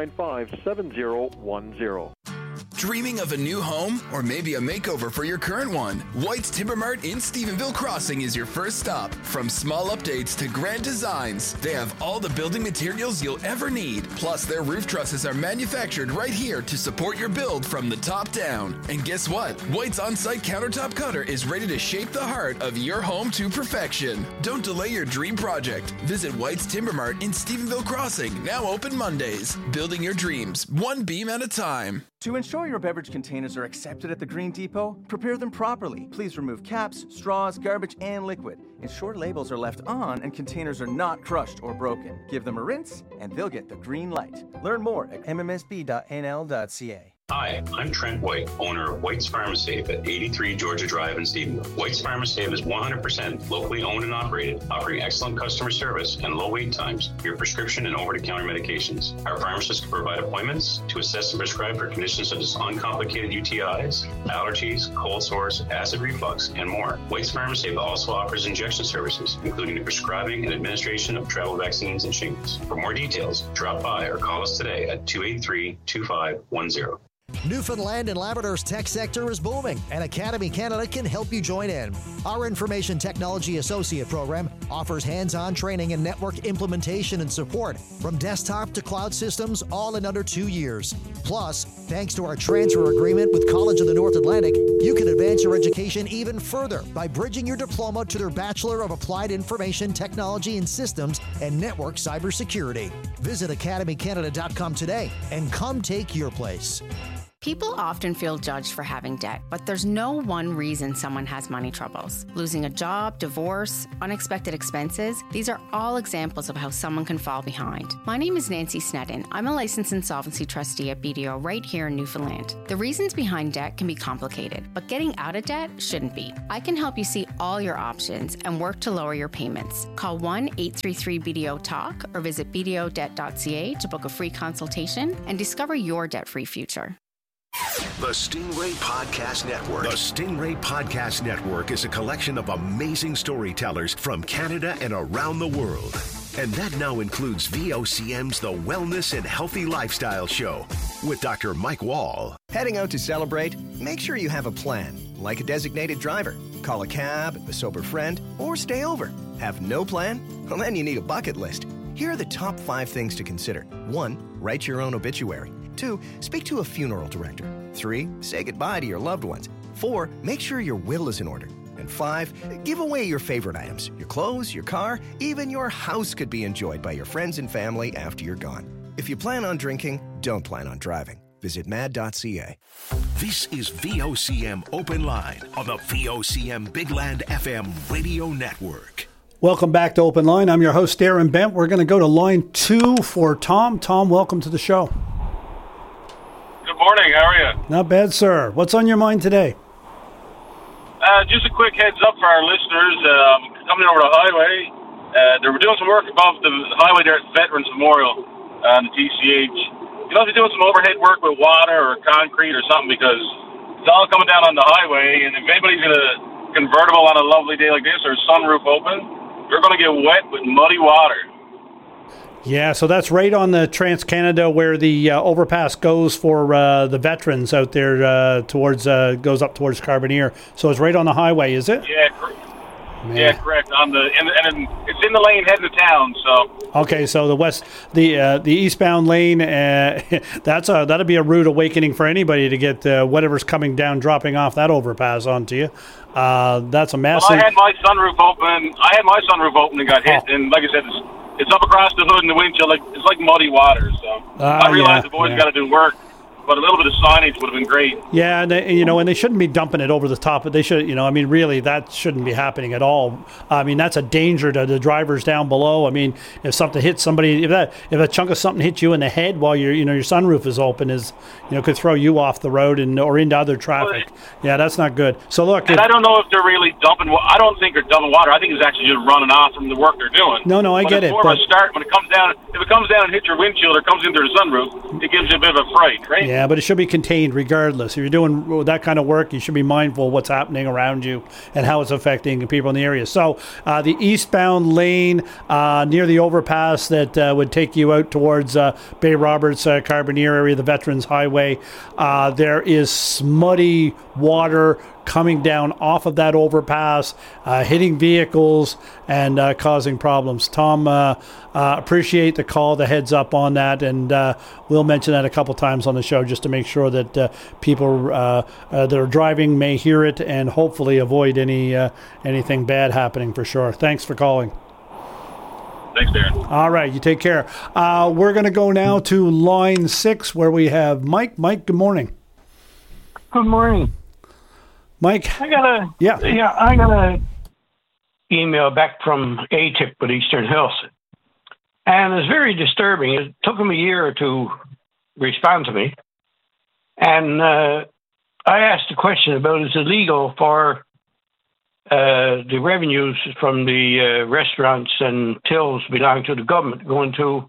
695-7010. Dreaming of a new home or maybe a makeover for your current one? White's Timber Mart in Stephenville Crossing is your first stop. From small updates to grand designs, they have all the building materials you'll ever need. Plus, their roof trusses are manufactured right here to support your build from the top down. And guess what? White's on-site countertop cutter is ready to shape the heart of your home to perfection. Don't delay your dream project. Visit White's Timber Mart in Stephenville Crossing, now open Mondays. Building your dreams, one beam at a time. To ensure your beverage containers are accepted at the Green Depot, prepare them properly. Please remove caps, straws, garbage, and liquid. Ensure labels are left on and containers are not crushed or broken. Give them a rinse and they'll get the green light. Learn more at mmsb.nl.ca. Hi, I'm Trent White, owner of White's Pharmasafe at 83 Georgia Drive in Stephenville. White's Pharmasafe is 100% locally owned and operated, offering excellent customer service and low wait times for your prescription and over-the-counter medications. Our pharmacists can provide appointments to assess and prescribe for conditions such as uncomplicated UTIs, allergies, cold sores, acid reflux, and more. White's Pharmasafe also offers injection services, including the prescribing and administration of travel vaccines and shingles. For more details, drop by or call us today at 283-2510. Newfoundland and Labrador's tech sector is booming, and Academy Canada can help you join in. Our Information Technology Associate program offers hands-on training and network implementation and support from desktop to cloud systems, all in under 2 years. Plus, thanks to our transfer agreement with College of the North Atlantic, you can advance your education even further by bridging your diploma to their Bachelor of Applied Information Technology and Systems and Network Cybersecurity. Visit academycanada.com today and come take your place. People often feel judged for having debt, but there's no one reason someone has money troubles. Losing a job, divorce, unexpected expenses, these are all examples of how someone can fall behind. My name is Nancy Sneddon. I'm a licensed insolvency trustee at BDO right here in Newfoundland. The reasons behind debt can be complicated, but getting out of debt shouldn't be. I can help you see all your options and work to lower your payments. Call 1-833-BDO-TALK or visit bdodebt.ca to book a free consultation and discover your debt-free future. The Stingray Podcast Network. The Stingray Podcast Network is a collection of amazing storytellers from Canada and around the world. And that now includes VOCM's The Wellness and Healthy Lifestyle Show with Dr. Mike Wall. Heading out to celebrate? Make sure you have a plan, like a designated driver. Call a cab, a sober friend, or stay over. Have no plan? Well, then you need a bucket list. Here are the top 5 things to consider. 1, write your own obituary. 2, speak to a funeral director. 3, say goodbye to your loved ones. 4, make sure your will is in order. And 5, give away your favorite items. Your clothes, your car, even your house could be enjoyed by your friends and family after you're gone. If you plan on drinking, don't plan on driving. Visit mad.ca. This is VOCM Open Line on the VOCM Big Land FM radio network. Welcome back to Open Line. I'm your host, Darren Bent. We're going to go to line 2 for Tom. Tom, welcome to the show. Good morning. How are you? Not bad, sir. What's on your mind today? Just a quick heads up for our listeners. Coming over the highway, they were doing some work above the highway there at Veterans Memorial on the TCH. You know, they're doing some overhead work with water or concrete or something because it's all coming down on the highway. And if anybody's in a convertible on a lovely day like this or sunroof open, they're going to get wet with muddy water. Yeah, so that's right on the Trans-Canada where the overpass goes for the veterans out there goes up towards Carbonear. So it's right on the highway, is it? Yeah, yeah, correct. And it's in the lane heading to town. So okay, so the eastbound lane, that'd be a rude awakening for anybody to get whatever's coming down, dropping off that overpass onto you. That's a massive. Well, I had my sunroof open and got hit, and like I said, it's up across the hood and the windshield. It's like muddy water. So I realize the boys got to do work, but a little bit of signage would have been great. Yeah, and they shouldn't be dumping it over the top. But they should, really that shouldn't be happening at all. I mean, that's a danger to the drivers down below. I mean, if something hits somebody, if a chunk of something hits you in the head while your sunroof is open, could throw you off the road or into other traffic. Yeah, that's not good. So look, I don't know if they're really dumping. I don't think they're dumping water. I think it's actually just running off from the work they're doing. No, I get it. It's more of a start when it comes down. If it comes down and hits your windshield or comes into the sunroof, it gives you a bit of a fright, right? Yeah, but it should be contained regardless. If you're doing that kind of work, you should be mindful of what's happening around you and how it's affecting people in the area. So the eastbound lane near the overpass that would take you out towards Bay Roberts, Carbonear area, the Veterans Highway, there is muddy water coming down off of that overpass, hitting vehicles and causing problems. Tom, appreciate the call, the heads up on that, and we'll mention that a couple times on the show just to make sure that people that are driving may hear it and hopefully avoid anything bad happening for sure. Thanks for calling. Thanks, Darren. All right, you take care. We're going to go now to line 6 where we have Mike. Mike, good morning. Good morning. Mike? I got a email back from ATIP with Eastern Hills. And it's very disturbing. It took them a year to respond to me. And I asked a question about is it legal for the revenues from the restaurants and tills belonging to the government going to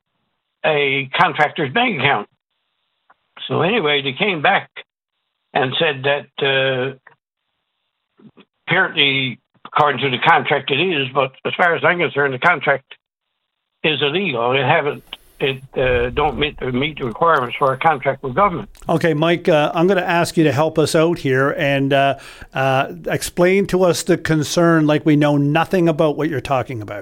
a contractor's bank account. So anyway, they came back and said that apparently, according to the contract, it is, but as far as I'm concerned, the contract is illegal. They haven't it don't meet the requirements for a contract with government. Okay, Mike, I'm going to ask you to help us out here and explain to us the concern like we know nothing about what you're talking about.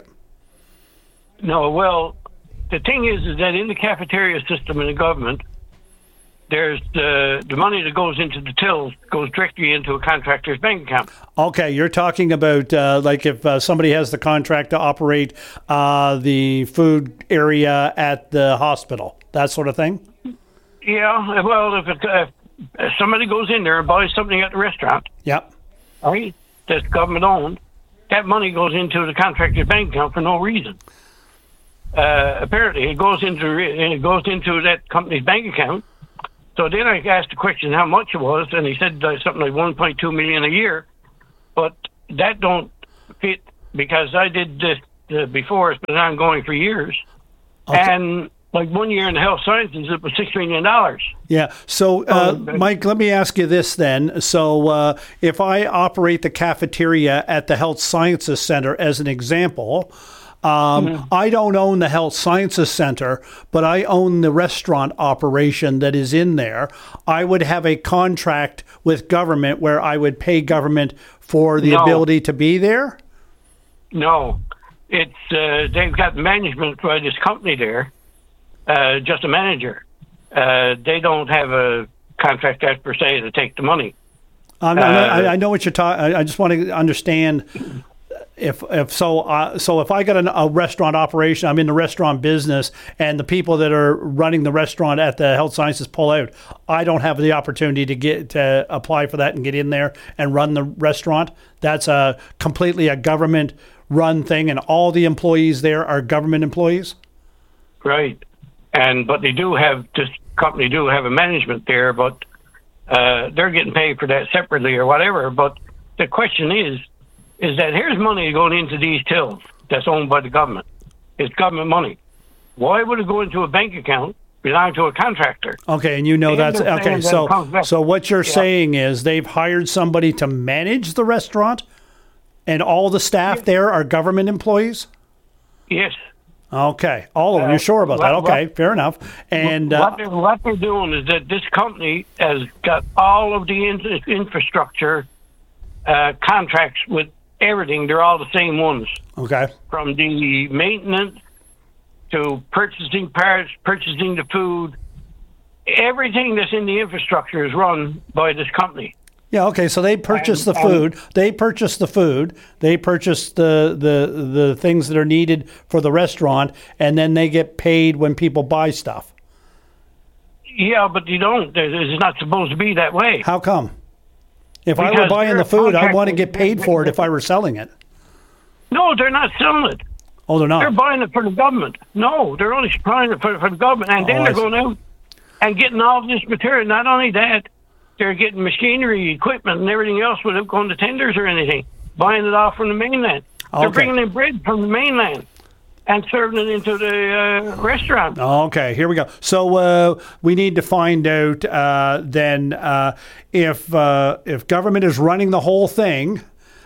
No, well, the thing is that in the cafeteria system in the government, there's the money that goes into the tills goes directly into a contractor's bank account. Okay, you're talking about like if somebody has the contract to operate the food area at the hospital, that sort of thing? Yeah, well, if somebody goes in there and buys something at the restaurant, yep, right, that's government owned, that money goes into the contractor's bank account for no reason. Apparently, it goes into that company's bank account. So then I asked the question how much it was, and he said something like $1.2 million a year. But that don't fit because I did this before. It's been ongoing for years. Okay. And like 1 year in the health sciences, it was $6 million. Yeah. So, Mike, let me ask you this then. So if I operate the cafeteria at the Health Sciences Center as an example, I don't own the Health Sciences Center, but I own the restaurant operation that is in there. I would have a contract with government where I would pay government for the ability to be there? No. It's they've got management by this company there, just a manager. They don't have a contract as per se to take the money. I know what you're talking. I just want to understand. If I got a restaurant operation, I'm in the restaurant business, and the people that are running the restaurant at the Health Sciences pull out, I don't have the opportunity to apply for that and get in there and run the restaurant. That's completely a government run thing, and all the employees there are government employees. Right, but this company do have a management there, but they're getting paid for that separately or whatever. But the question is that here's money going into these tills that's owned by the government. It's government money. Why would it go into a bank account belonging to a contractor? Okay, and you know that's okay. So what you're saying is they've hired somebody to manage the restaurant, and all the staff there are government employees? Yes. Okay, all of them. You're sure about that? Okay, fair enough. And what they're doing is that this company has got all of the infrastructure contracts with everything. They're all the same ones. Okay. From the maintenance to purchasing parts, purchasing the food, everything that's in the infrastructure is run by this company. Yeah. Okay. So they purchase the food. They purchase the food. They purchase the things that are needed for the restaurant, and then they get paid when people buy stuff. Yeah, but you don't. It's not supposed to be that way. How come? If I were buying the food, I'd want to get paid for it if I were selling it. No, they're not selling it. Oh, they're not? They're buying it for the government. No, they're only supplying it for the government. And then they're going out and getting all this material. Not only that, they're getting machinery, equipment, and everything else without going to tenders or anything, buying it off from the mainland. Okay. They're bringing in bread from the mainland and serving it into the restaurant. Okay, here we go. So we need to find out then if government is running the whole thing,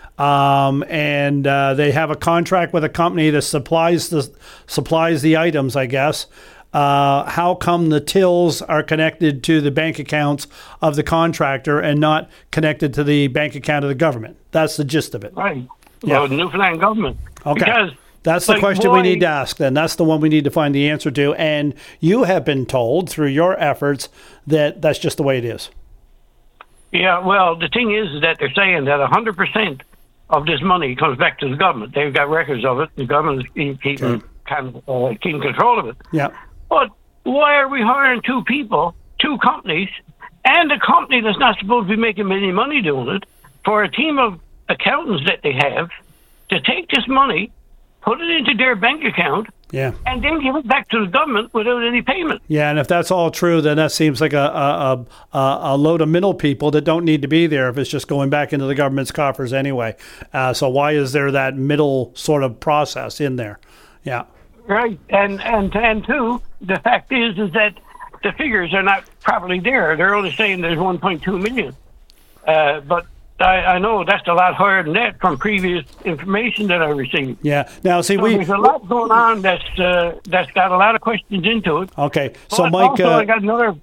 and they have a contract with a company that supplies the items, I guess. How come the tills are connected to the bank accounts of the contractor and not connected to the bank account of the government? That's the gist of it. Right. Yeah. Well, the Newfoundland government. Okay. Because that's the question we need to ask then. That's the one we need to find the answer to. And you have been told through your efforts that that's just the way it is. Yeah, well, the thing is that they're saying that 100% of this money comes back to the government. They've got records of it. The government is keeping control of it. Yeah. But why are we hiring two companies, and a company that's not supposed to be making any money doing it, for a team of accountants that they have to take this money, put it into their bank account, and then give it back to the government without any payment? Yeah, and if that's all true, then that seems like a load of middle people that don't need to be there if it's just going back into the government's coffers anyway. So why is there that middle sort of process in there? Yeah. Right, and two, the fact is that the figures are not properly there. They're only saying there's 1.2 million, but I know that's a lot higher than that from previous information that I received. Yeah. Now, see, there's a lot going on that's got a lot of questions into it. Okay. So, but Mike, also I got another.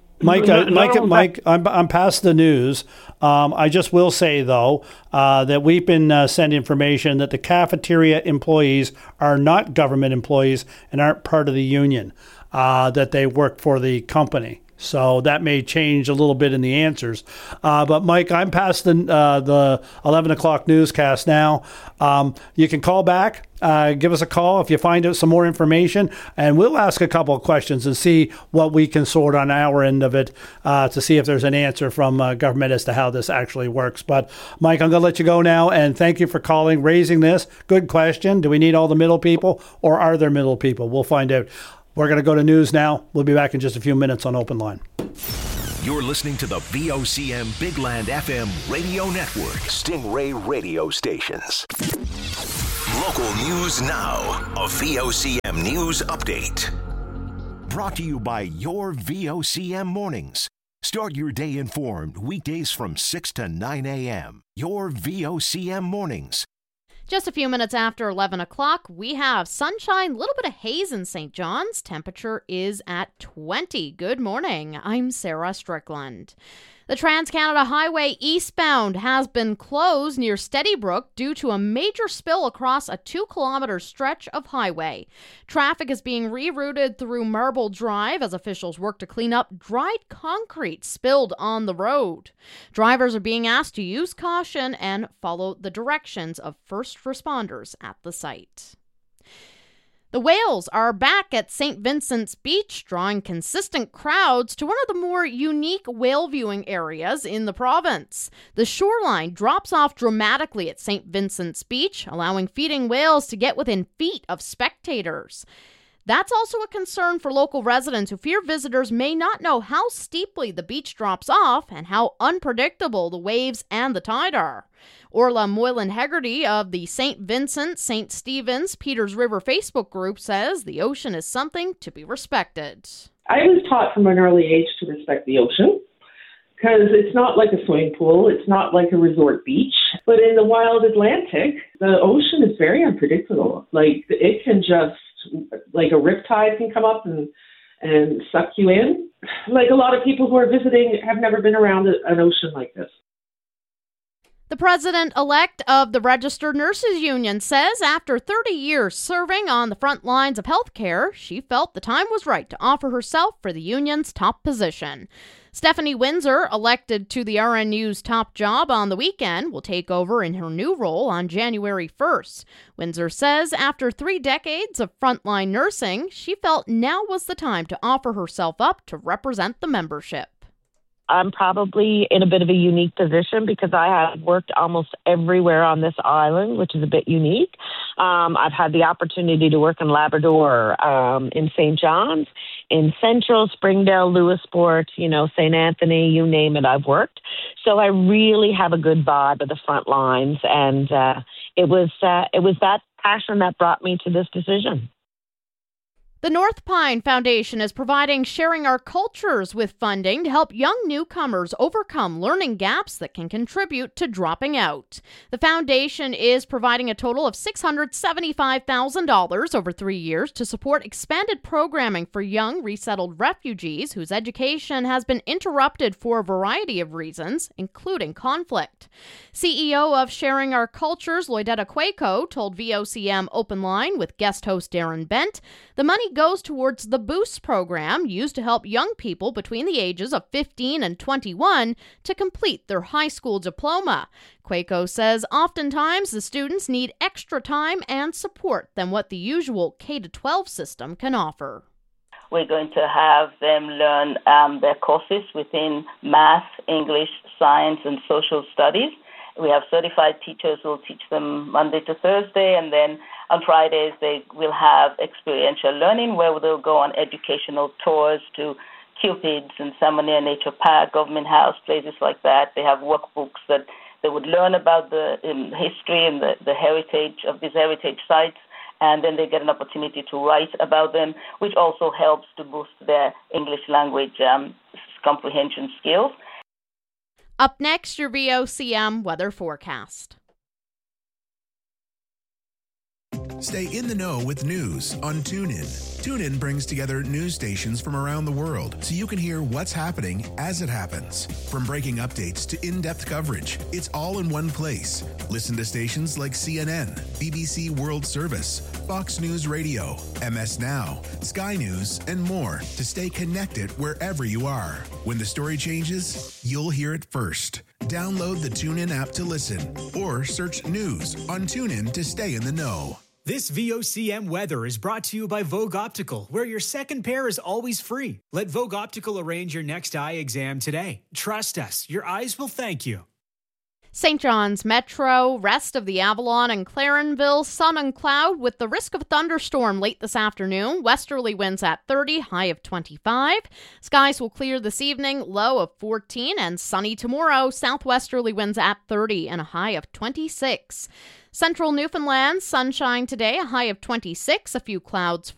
Mike, I'm past the news. I just will say, though, that we've been sent information that the cafeteria employees are not government employees and aren't part of the union, that they work for the company. So that may change a little bit in the answers. But, Mike, I'm past the 11 o'clock newscast now. You can call back. Give us a call if you find out some more information, and we'll ask a couple of questions and see what we can sort on our end of it to see if there's an answer from government as to how this actually works. But, Mike, I'm going to let you go now, and thank you for calling, raising this. Good question. Do we need all the middle people, or are there middle people? We'll find out. We're going to go to news now. We'll be back in just a few minutes on Open Line. You're listening to the VOCM Big Land FM radio network. Stingray radio stations. Local news now. A VOCM news update. Brought to you by your VOCM mornings. Start your day informed weekdays from 6 to 9 a.m. Your VOCM mornings. Just a few minutes after 11 o'clock, we have sunshine, a little bit of haze in St. John's. Temperature is at 20. Good morning. I'm Sarah Strickland. The Trans-Canada Highway eastbound has been closed near Steadybrook due to a major spill across a 2-kilometer stretch of highway. Traffic is being rerouted through Marble Drive as officials work to clean up dried concrete spilled on the road. Drivers are being asked to use caution and follow the directions of first responders at the site. The whales are back at St. Vincent's Beach, drawing consistent crowds to one of the more unique whale viewing areas in the province. The shoreline drops off dramatically at St. Vincent's Beach, allowing feeding whales to get within feet of spectators. That's also a concern for local residents who fear visitors may not know how steeply the beach drops off and how unpredictable the waves and the tide are. Orla Moylan-Hegarty of the St. Vincent, St. Stephen's, Peters River Facebook group says the ocean is something to be respected. I was taught from an early age to respect the ocean because it's not like a swimming pool, it's not like a resort beach. But in the wild Atlantic, the ocean is very unpredictable. Like, it can just, like a riptide can come up and suck you in. Like, a lot of people who are visiting have never been around an ocean like this. The president-elect of the Registered Nurses Union says after 30 years serving on the front lines of healthcare, she felt the time was right to offer herself for the union's top position. Stephanie Windsor, elected to the RNU's top job on the weekend, will take over in her new role on January 1st. Windsor says after 3 decades of frontline nursing, she felt now was the time to offer herself up to represent the membership. I'm probably in a bit of a unique position because I have worked almost everywhere on this island, which is a bit unique. I've had the opportunity to work in Labrador, in St. John's, in Central, Springdale, Lewisport, St. Anthony, you name it, I've worked. So I really have a good vibe of the front lines, and it was that passion that brought me to this decision. The North Pine Foundation is providing Sharing Our Cultures with funding to help young newcomers overcome learning gaps that can contribute to dropping out. The foundation is providing a total of $675,000 over 3 years to support expanded programming for young resettled refugees whose education has been interrupted for a variety of reasons, including conflict. CEO of Sharing Our Cultures, Loydetta Quaco, told VOCM Open Line with guest host Darren Bent, the money goes towards the Boost program used to help young people between the ages of 15 and 21 to complete their high school diploma. Quaco says oftentimes the students need extra time and support than what the usual K-12 system can offer. We're going to have them learn their courses within math, English, science, and social studies. We have certified teachers who will teach them Monday to Thursday, and then on Fridays they will have experiential learning where they'll go on educational tours to Cupid's and Salmonia Nature Park, Government House, places like that. They have workbooks that they would learn about the history and the heritage of these heritage sites, and then they get an opportunity to write about them, which also helps to boost their English language comprehension skills. Up next, your VOCM weather forecast. Stay in the know with news on TuneIn. TuneIn brings together news stations from around the world so you can hear what's happening as it happens. From breaking updates to in-depth coverage, it's all in one place. Listen to stations like CNN, BBC World Service, Fox News Radio, MS Now, Sky News, and more to stay connected wherever you are. When the story changes, you'll hear it first. Download the TuneIn app to listen or search news on TuneIn to stay in the know. This VOCM weather is brought to you by Vogue Optical, where your second pair is always free. Let Vogue Optical arrange your next eye exam today. Trust us, your eyes will thank you. St. John's Metro, rest of the Avalon and Clarenville, sun and cloud with the risk of a thunderstorm late this afternoon. Westerly winds at 30, high of 25. Skies will clear this evening, low of 14, and sunny tomorrow. Southwesterly winds at 30 and a high of 26. Central Newfoundland, sunshine today, a high of 26, a few clouds